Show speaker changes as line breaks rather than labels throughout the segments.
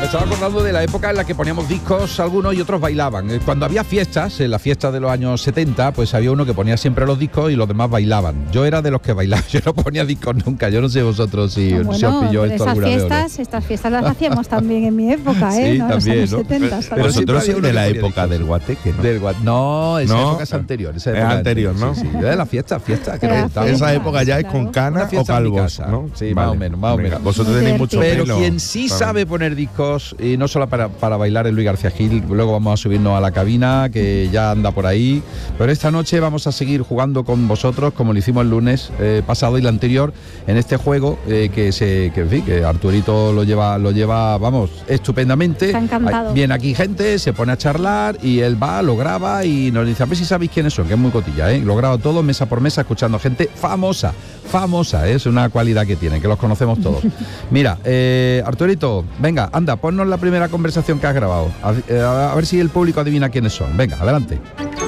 estaba acordando de la época en la que poníamos discos, algunos y otros bailaban. Cuando había fiestas, en las fiestas de los años 70, pues había uno que ponía siempre los discos y los demás bailaban. Yo era de los que bailaban, yo no ponía discos nunca. Yo no sé vosotros si os pilló esto alguna vez o no.
Estas fiestas las hacíamos también en mi época,
Sí,
¿no?
también,
Los años
¿no?
70.
Pero
Vosotros sois de la
ponía
época
discos.
del guateque, ¿no?
No, esa
No,
época es anterior. Esa
es
época
anterior, ¿no?
Sí, yo de la fiesta, que
Era
reventaba.
Esa época ya es con
Claro.
cana
Una
o
fiesta en mi
calvos,
casa.
¿no?
Sí, más o menos, más o
Venga,
menos.
vosotros
Muy
tenéis mucho
Pero
pelo.
quien sí
Vale.
sabe poner discos, y no solo para bailar, es Luis García Gil. Luego vamos a subirnos a la cabina, que ya anda por ahí. Pero esta noche vamos a seguir jugando con vosotros, como lo hicimos el lunes pasado y el anterior, en este juego que Arturito lo lleva, vamos, estupendamente.
Está encantado.
Viene aquí gente, se pone a charlar y él va, lo graba y nos dice, a ver si sabéis quiénes son, que es muy cotilla, ¿eh? Lo graba todo mesa por mesa, escuchando gente famosa, es una cualidad que tienen, que los conocemos todos. Mira, Arturito, venga, anda, ponnos la primera conversación que has grabado, a ver si el público adivina quiénes son. Venga, adelante.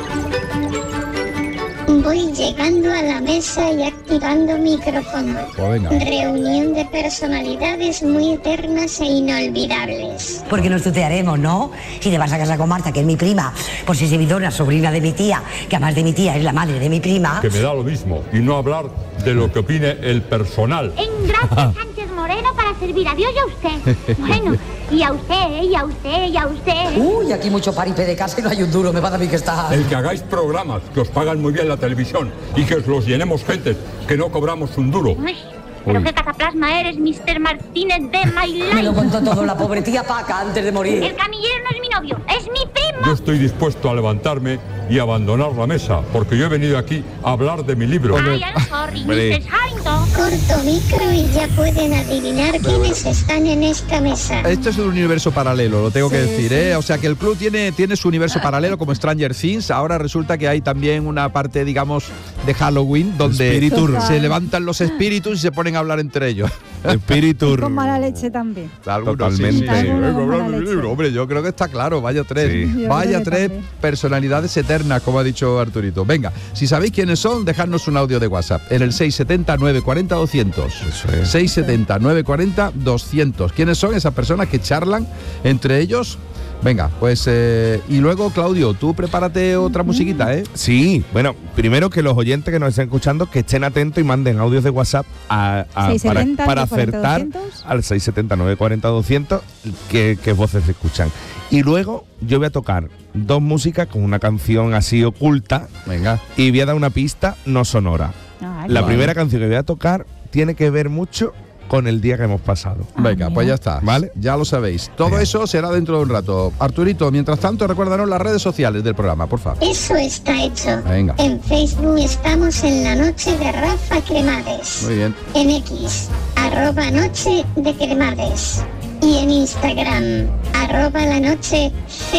Voy llegando a la mesa y activando micrófono.
Pues venga.
Reunión de personalidades muy eternas e inolvidables.
Porque nos tutearemos, ¿no? Si te vas a casa con Marta, que es mi prima, por si es evidona, sobrina de mi tía, que además de mi tía es la madre de mi prima.
Que me da lo mismo, y no hablar de lo que opine el personal.
En gracias Sánchez Moreno para servir a Dios y a usted. Bueno, y a usted, y a usted, y a usted.
Uy, aquí mucho paripé de casa y no hay un duro, me va a dar a mí que está.
El que hagáis programas que os pagan muy bien la televisión y que os los llenemos gente que no cobramos un duro.
Uy, pero qué cataplasma eres, Mr. Martínez de My
Me lo
Life.
contó todo la pobre tía Paca antes de morir.
El camillero no es mi novio, es mi primo.
Yo estoy dispuesto a levantarme y abandonar la mesa, porque yo he venido aquí a hablar de mi libro.
Ay, I'm sorry,
Hombre.
Mrs. Harrington.
Corto micro y ya pueden adivinar quiénes están en esta mesa.
Esto es un universo paralelo, lo tengo que decir, ¿eh? O sea que el club tiene su universo paralelo como Stranger Things. Ahora resulta que hay también una parte, digamos, de Halloween donde
Espíritu.
se levantan los espíritus y se ponen a hablar entre ellos.
Espíritu.
Con mala leche también.
Algunos,
Totalmente.
sí, sí.
Algunos
Vengo a
con
hablar
mala
de mi
leche.
libro. Hombre, yo creo que está claro, vaya tres.
Sí.
Yo
Vaya
creo que
tres
también.
personalidades eternas, como ha dicho Arturito. Venga, si sabéis quiénes son, dejadnos un audio de WhatsApp en el 670 940 200.
Eso es.
670 940 200. ¿Quiénes son esas personas que charlan entre ellos? Venga, pues y luego, Claudio, tú prepárate otra musiquita, ¿eh?
Sí, bueno, primero que los oyentes que nos estén escuchando que estén atentos y manden audios de WhatsApp
670
para
940
acertar
200.
al 670 940 200 qué voces se escuchan. Y luego yo voy a tocar dos músicas con una canción así oculta
Venga.
y voy a dar una pista no sonora.
Ah,
La
vale.
primera canción que voy a tocar tiene que ver mucho con el día que hemos pasado.
Venga,
mira.
pues ya está.
Vale.
Ya lo sabéis. Todo
Venga.
eso será dentro de un rato. Arturito, mientras tanto, recuérdanos las redes sociales del programa, por favor.
Eso está hecho.
Venga.
En Facebook estamos en la noche de Rafa Cremades.
Muy bien.
En X, @noche de Cremades. Y en Instagram, @la noche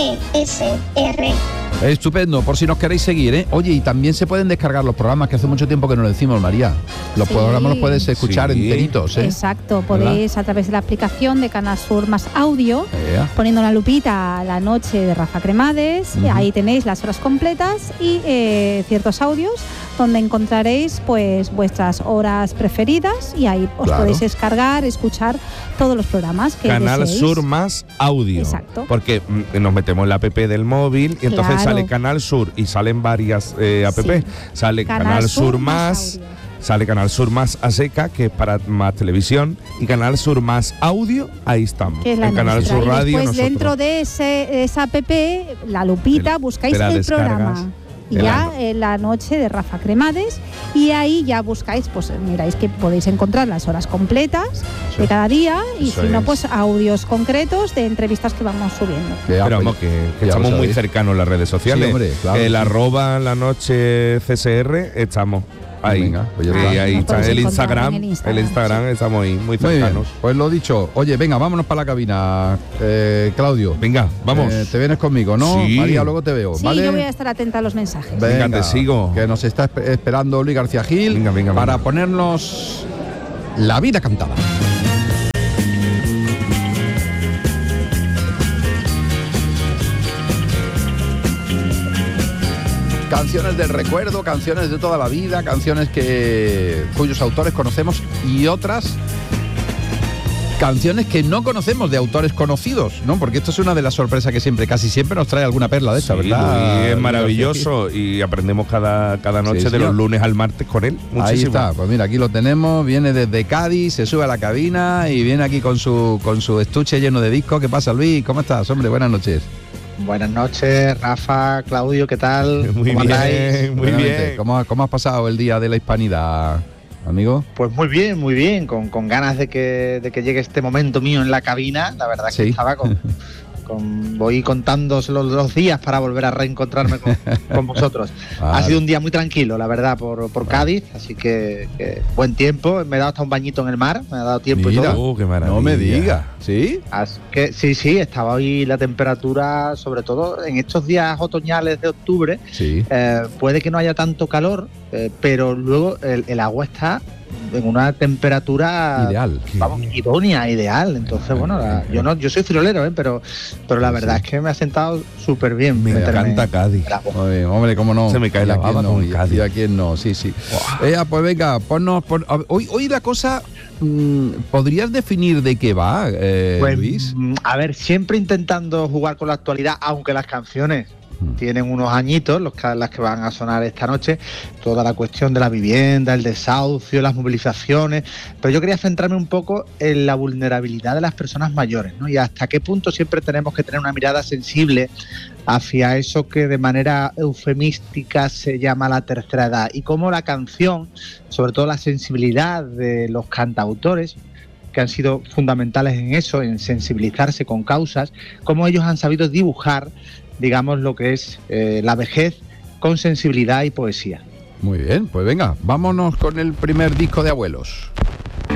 CSR.
Estupendo, por si nos queréis seguir, ¿eh? Oye, y también se pueden descargar los programas, que hace mucho tiempo que no lo decimos, María. Los
Sí.
programas los puedes escuchar
Sí.
enteritos, ¿eh?
Exacto, podéis a través de la aplicación de Canal Sur Más Audio,
Ea.
poniendo la lupita a la noche de Rafa Cremades,
Ujú.
ahí tenéis las horas completas y ciertos audios donde encontraréis pues vuestras horas preferidas y ahí os
Claro.
podéis descargar, escuchar todos los programas que
Canal
deseéis.
Sur Más Audio.
Exacto.
Porque nos metemos en la app del móvil y entonces
Claro.
sale Canal Sur y salen varias app.
Sí.
Sale Canal Sur Más,
Audio.
sale Canal Sur Más a seca, que es para más televisión, y Canal Sur Más Audio, ahí estamos.
Que es la
en Canal
nuestra.
Sur
Y
Radio.
después
nosotros.
dentro de esa app, la lupita,
Te-
buscáis
te la
el
descargas.
programa. Y
Te
ya
la-
la noche de Rafa Cremades, y ahí ya buscáis, pues miráis que podéis encontrar las horas completas de cada día, y
Eso
si no,
es.
pues audios concretos de entrevistas que vamos subiendo.
Que,
Pero vamos, que
ya lo
estamos muy
sabéis.
cercanos en las redes sociales.
Sí, hombre, claro,
el
sí.
@ la noche CSR, estamos ahí.
Venga, pues ya
y
está.
ahí
Nos
está
podéis
el
encontrar
Instagram.
en el Instagram,
El Instagram estamos ahí, muy
Muy bien,
cercanos.
pues lo dicho. Oye, venga, vámonos para la cabina, Claudio.
Venga, vamos.
Te vienes conmigo, ¿no?
Sí.
María, luego te veo,
Sí,
¿vale?
yo voy a estar atenta a los mensajes.
Venga, te sigo.
Que nos está esperando Luis García Gil
Venga,
para
venga.
ponernos La Vida Cantada. Canciones del recuerdo, canciones de toda la vida, canciones cuyos autores conocemos y otras canciones que no conocemos de autores conocidos, ¿no? Porque esto es una de las sorpresas que casi siempre nos trae alguna perla de esta,
Sí,
¿verdad?
Luis es maravilloso y aprendemos cada noche
Sí,
de
señor.
los lunes al martes con él. Muchísimo.
Ahí está, pues mira, aquí lo tenemos, viene desde Cádiz, se sube a la cabina y viene aquí con su estuche lleno de discos. ¿Qué pasa, Luis? ¿Cómo estás, hombre? Buenas noches.
Buenas noches, Rafa, Claudio, ¿qué tal?
Muy
¿Cómo
bien,
andáis?
muy
Buenamente.
bien.
¿Cómo has pasado el Día de la Hispanidad, amigo?
Pues muy bien, con ganas de que llegue este momento mío en la cabina. La verdad es que
Sí.
estaba voy contando los días para volver a reencontrarme con vosotros.
Vale.
Ha sido un día muy tranquilo, la verdad, por Cádiz, así que buen tiempo. Me he dado hasta un bañito en el mar, me ha dado tiempo y
Mira.
todo.
Qué maravilla.
No me digas, ¿sí?
Así que sí, estaba hoy la temperatura, sobre todo en estos días otoñales de octubre,
Sí.
puede que no haya tanto calor, pero luego el agua está en una temperatura
Ideal.
vamos, idónea, ideal. Entonces, bueno, yo soy friolero, pero la verdad es que me ha sentado súper bien.
Me
meterme
encanta Cádiz.
el agua.
Muy bien, hombre, cómo no.
Se me cae
Y
la
a quién
baba
no,
con
y
Cádiz.
a quién no, sí. Pues venga, a ver, hoy la cosa, ¿podrías definir de qué va,
Pues,
Luis?
a ver, siempre intentando jugar con la actualidad, aunque las canciones tienen unos añitos, las que van a sonar esta noche, toda la cuestión de la vivienda, el desahucio, las movilizaciones, pero yo quería centrarme un poco en la vulnerabilidad de las personas mayores, ¿no? Y hasta qué punto siempre tenemos que tener una mirada sensible hacia eso que de manera eufemística se llama la tercera edad, y cómo la canción, sobre todo la sensibilidad de los cantautores, que han sido fundamentales en eso, en sensibilizarse con causas, cómo ellos han sabido dibujar, digamos, lo que es la vejez con sensibilidad y poesía.
Muy bien, pues venga, vámonos con el primer disco de Abuelos.